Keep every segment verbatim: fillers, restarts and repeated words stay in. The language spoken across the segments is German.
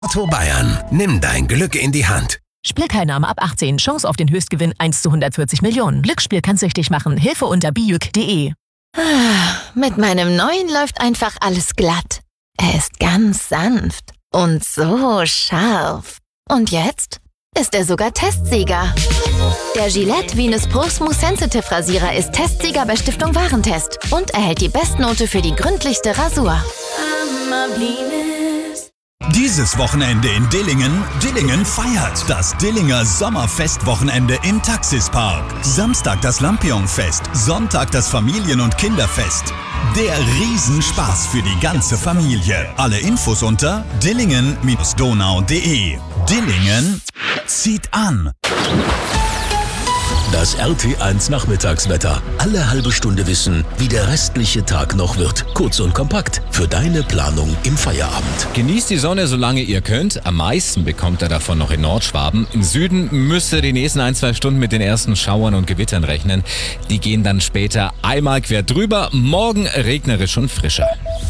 Lotto Bayern, nimm dein Glück in die Hand. Spielteilnahme ab achtzehn, Chance auf den Höchstgewinn eins zu hundertvierzig Millionen. Glücksspiel kann süchtig machen. Hilfe unter bijuk punkt de. Mit meinem neuen läuft einfach alles glatt. Er ist ganz sanft und so scharf. Und jetzt ist er sogar Testsieger. Der Gillette Venus Pro Smooth Sensitive Rasierer ist Testsieger bei Stiftung Warentest und erhält die Bestnote für die gründlichste Rasur. Dieses Wochenende in Dillingen. Dillingen feiert das Dillinger Sommerfestwochenende im Taxispark. Samstag das Lampion-Fest, Sonntag das Familien- und Kinderfest. Der Riesenspaß für die ganze Familie. Alle Infos unter dillingen Bindestrich donau punkt de. Dillingen zieht an. Das R T eins Nachmittagswetter. Alle halbe Stunde wissen, wie der restliche Tag noch wird. Kurz und kompakt für deine Planung im Feierabend. Genießt die Sonne, solange ihr könnt. Am meisten bekommt ihr davon noch in Nordschwaben. Im Süden müsst ihr die nächsten ein, zwei Stunden mit den ersten Schauern und Gewittern rechnen. Die gehen dann später einmal quer drüber. Morgen regnerisch und frischer.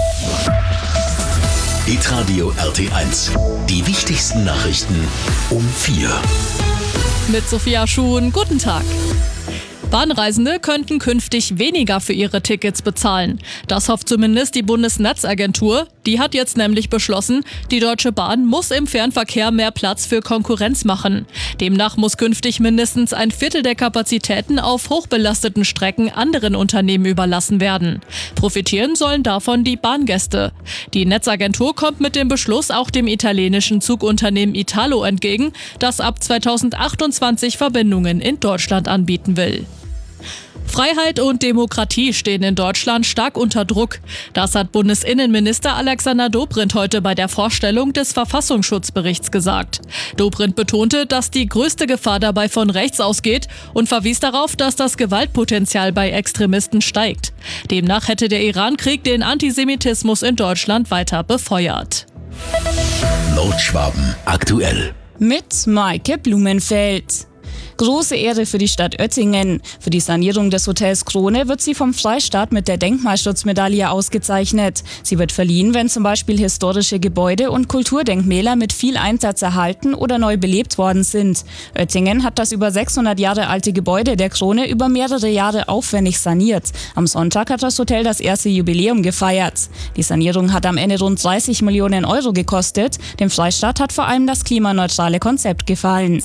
Hitradio R T eins. Die wichtigsten Nachrichten um vier. Mit Sophia Schuhn, guten Tag. Bahnreisende könnten künftig weniger für ihre Tickets bezahlen. Das hofft zumindest die Bundesnetzagentur. Die hat jetzt nämlich beschlossen, die Deutsche Bahn muss im Fernverkehr mehr Platz für Konkurrenz machen. Demnach muss künftig mindestens ein Viertel der Kapazitäten auf hochbelasteten Strecken anderen Unternehmen überlassen werden. Profitieren sollen davon die Bahngäste. Die Netzagentur kommt mit dem Beschluss auch dem italienischen Zugunternehmen Italo entgegen, das ab zweitausendachtundzwanzig Verbindungen in Deutschland anbieten will. Freiheit und Demokratie stehen in Deutschland stark unter Druck. Das hat Bundesinnenminister Alexander Dobrindt heute bei der Vorstellung des Verfassungsschutzberichts gesagt. Dobrindt betonte, dass die größte Gefahr dabei von rechts ausgeht und verwies darauf, dass das Gewaltpotenzial bei Extremisten steigt. Demnach hätte der Irankrieg den Antisemitismus in Deutschland weiter befeuert. Nordschwaben aktuell. Mit Maike Blumenfeld. Große Ehre für die Stadt Oettingen. Für die Sanierung des Hotels Krone wird sie vom Freistaat mit der Denkmalschutzmedaille ausgezeichnet. Sie wird verliehen, wenn zum Beispiel historische Gebäude und Kulturdenkmäler mit viel Einsatz erhalten oder neu belebt worden sind. Oettingen hat das über sechshundert Jahre alte Gebäude der Krone über mehrere Jahre aufwendig saniert. Am Sonntag hat das Hotel das erste Jubiläum gefeiert. Die Sanierung hat am Ende rund dreißig Millionen Euro gekostet. Dem Freistaat hat vor allem das klimaneutrale Konzept gefallen.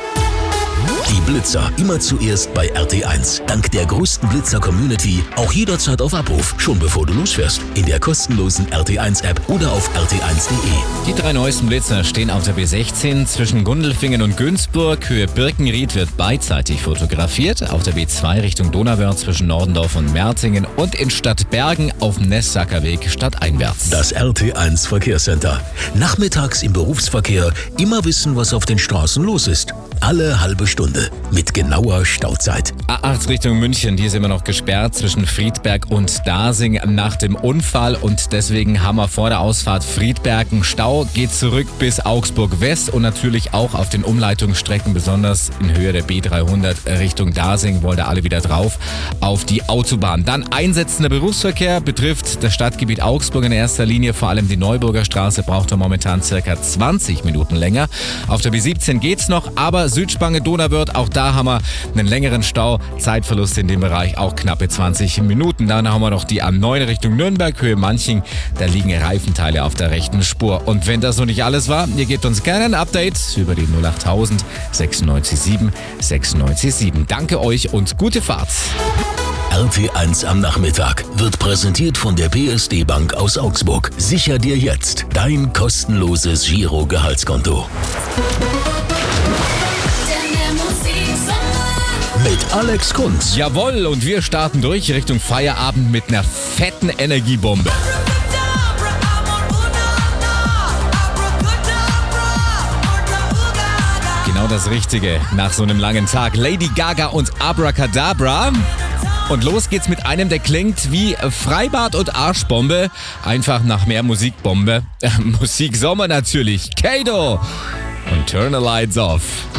Die Blitzer immer zuerst bei R T eins. Dank der größten Blitzer-Community auch jederzeit auf Abruf, schon bevor du losfährst. In der kostenlosen R T eins App oder auf r t eins punkt de. Die drei neuesten Blitzer stehen auf der B sechzehn. Zwischen Gundelfingen und Günzburg, Höhe Birkenried, wird beidseitig fotografiert. Auf der B zwei Richtung Donauwörth zwischen Nordendorf und Merzingen und in Stadtbergen auf dem Nessacker Weg stadteinwärts. Das R T eins Verkehrscenter. Nachmittags im Berufsverkehr immer wissen, was auf den Straßen los ist. Alle halbe Stunde mit genauer Stauzeit. A acht Richtung München, die ist immer noch gesperrt zwischen Friedberg und Dasing nach dem Unfall und deswegen haben wir vor der Ausfahrt Friedberg einen Stau, geht zurück bis Augsburg West und natürlich auch auf den Umleitungsstrecken, besonders in Höhe der B dreihundert Richtung Dasing, wollen da alle wieder drauf auf die Autobahn. Dann einsetzender Berufsverkehr betrifft das Stadtgebiet Augsburg in erster Linie, vor allem die Neuburger Straße braucht er momentan circa zwanzig Minuten länger. Auf der B siebzehn geht's noch, aber Südspange Donauwörth, auch da haben wir einen längeren Stau, Zeitverlust in dem Bereich auch knappe zwanzig Minuten. Dann haben wir noch die A neun Richtung Nürnberg, Höhe Manching, da liegen Reifenteile auf der rechten Spur. Und wenn das noch nicht alles war, ihr gebt uns gerne ein Update über die null acht null null null sechsundneunzig sieben sechsundneunzig sieben. Danke euch und gute Fahrt. R T eins am Nachmittag wird präsentiert von der P S D Bank aus Augsburg. Sicher dir jetzt dein kostenloses Giro-Gehaltskonto. Mit Alex Kunz. Jawohl, und wir starten durch Richtung Feierabend mit einer fetten Energiebombe. Genau das Richtige nach so einem langen Tag. Lady Gaga und Abracadabra. Und los geht's mit einem, der klingt wie Freibad und Arschbombe. Einfach nach mehr Musikbombe. Musiksommer natürlich. Kato und Turn the Lights Off.